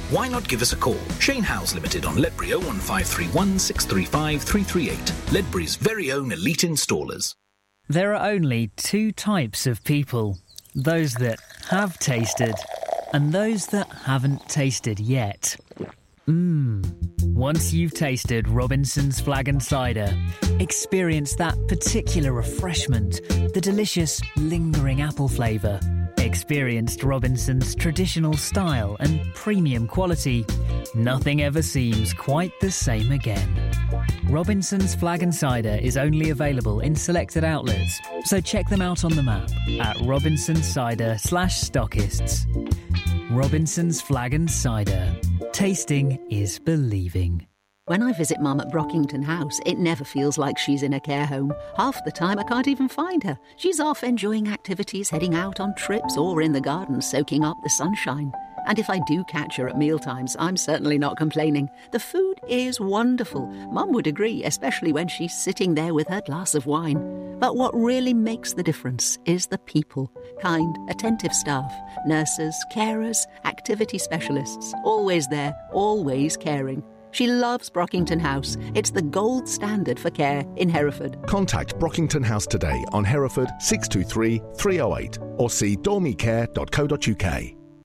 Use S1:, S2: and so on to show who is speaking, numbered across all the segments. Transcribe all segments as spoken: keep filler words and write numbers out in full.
S1: Why not give us a call? Shane Howes Limited on Ledbury oh one five three one, six three five, three three eight. Ledbury's very own elite installers.
S2: There are only two types of people. Those that have tasted and those that haven't tasted yet. Mmm. Once you've tasted Robinson's Flag and Cider, experience that particular refreshment, the delicious, lingering apple flavour. Experienced Robinson's traditional style and premium quality. Nothing ever seems quite the same again. Robinson's Flag and Cider is only available in selected outlets, so check them out on the map at Robinson's Cider slash stockists. Robinson's Flag and Cider. Tasting is believing.
S3: When I visit Mum at Brockington House, it never feels like she's in a care home. Half the time I can't even find her. She's off enjoying activities, heading out on trips, or in the garden soaking up the sunshine. And if I do catch her at mealtimes, I'm certainly not complaining. The food is wonderful. Mum would agree, especially when she's sitting there with her glass of wine. But what really makes the difference is the people. Kind, attentive staff, nurses, carers, activity specialists. Always there, always caring. She loves Brockington House. It's the gold standard for care in Hereford.
S4: Contact Brockington House today on Hereford six two three, three oh eight or see dormicare dot co dot uk.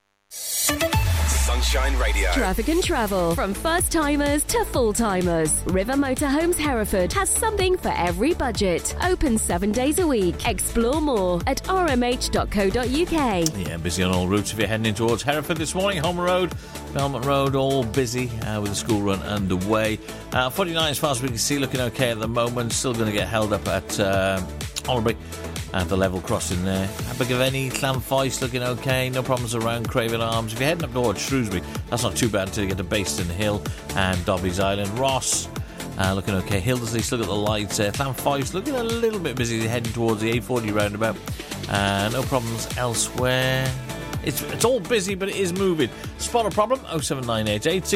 S5: Sunshine Radio.
S6: Traffic and travel. From first-timers to full-timers. River Motorhomes Hereford has something for every budget. Open seven days a week. Explore more at r m h dot co dot u k.
S7: Yeah, busy on all routes if you're heading in towards Hereford this morning. Homer Road, Belmont Road, all busy uh, with the school run underway. Uh, forty-nine, as far as we can see, looking okay at the moment. Still going to get held up at uh, Albury. At the level crossing there. Abergavenny, Llanffoes looking okay. No problems around Craven Arms. If you're heading up towards Shrewsbury, that's not too bad until you get to Baston Hill and Dobbie's Island. Ross uh, looking okay. Hildersley, still got the lights there. Llanffoes looking a little bit busy heading towards the A forty roundabout. Uh, no problems elsewhere. It's, it's all busy, but it is moving. Spot a problem, oh seven nine eight eight